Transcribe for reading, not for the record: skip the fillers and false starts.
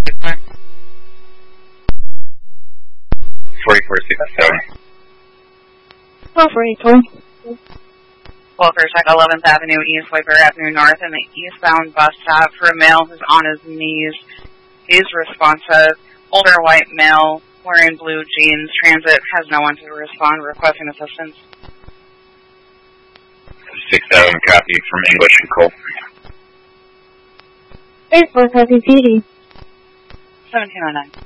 4467. Oh, 484. Walker, check 11th Avenue East, Wiper Avenue North, and the eastbound bus stop for a male who's on his knees. He's responsive. Older white male wearing blue jeans. Transit has no one to respond, requesting assistance. 67, copy from English and Cole. 84, copy PD. 1709.